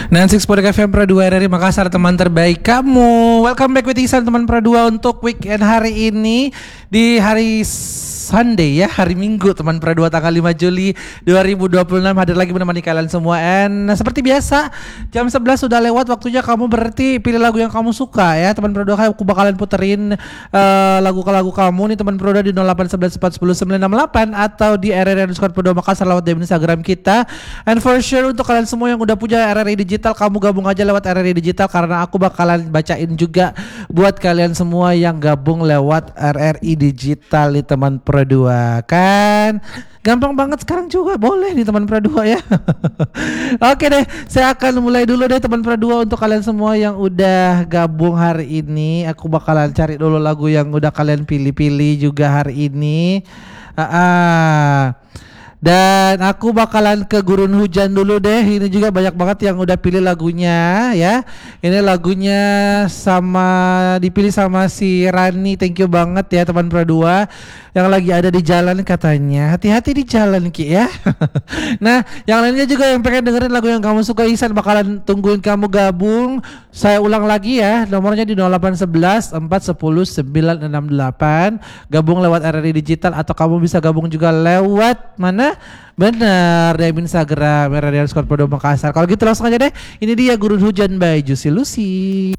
96 Podcast FM Pro 2 RRI Makassar, teman terbaik kamu. Welcome back with Ihsan, teman Pro 2 untuk weekend hari ini. Di hari Sunday ya, hari Minggu teman Pro 2 tanggal 5 Juli 2026 hadir lagi menemani kalian semua. And seperti biasa jam 11 sudah lewat waktunya kamu berarti pilih lagu yang kamu suka ya teman Pro 2. Aku bakalan puterin lagu-lagu kamu nih teman Pro 2 di 0811410968 atau di RRI_Pro 2 Makassar lewat DM Instagram kita. And for sure untuk kalian semua yang udah punya RRI Digital, kamu gabung aja lewat RRI Digital karena aku bakalan bacain juga buat kalian semua yang gabung lewat RRI Digital nih teman Pro 2 kan. Gampang banget sekarang juga boleh nih teman Pro 2 ya. Oke deh, saya akan mulai dulu deh teman Pro 2 untuk kalian semua yang udah gabung hari ini. Aku bakalan cari dulu lagu yang udah kalian pilih-pilih juga hari ini. Dan aku bakalan ke Gurun Hujan dulu deh. Ini juga banyak banget yang udah pilih lagunya ya. Ini lagunya dipilih sama si Rani. Thank you banget ya teman Pro 2 yang lagi ada di jalan katanya. Hati-hati di jalan Ki ya. Nah, yang lainnya juga yang pengen dengerin lagu yang kamu suka, Ihsan bakalan tungguin kamu gabung. Saya ulang lagi ya, nomornya di 0811 410 968. Gabung lewat RRI Digital atau kamu bisa gabung juga lewat mana? Bener, DM Instagram RRI_Pro 2 Makassar. Kalau gitu langsung aja deh. Ini dia Gurun Hujan by Juicy Lucy.